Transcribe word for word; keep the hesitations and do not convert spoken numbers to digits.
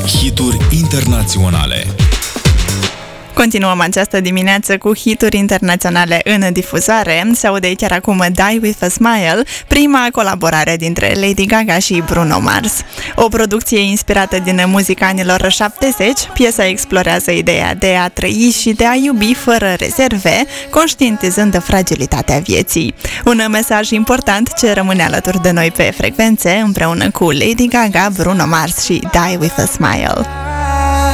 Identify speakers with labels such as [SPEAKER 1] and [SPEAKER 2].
[SPEAKER 1] Hituri internaționale.
[SPEAKER 2] Continuăm această dimineață cu hituri internaționale în difuzare. Se aude chiar acum Die With A Smile, prima colaborare dintre Lady Gaga și Bruno Mars. O producție inspirată din muzica anilor șaptezeci, piesa explorează ideea de a trăi și de a iubi fără rezerve, conștientizând fragilitatea vieții. Un mesaj important ce rămâne alături de noi pe frecvențe, împreună cu Lady Gaga, Bruno Mars și Die With A Smile.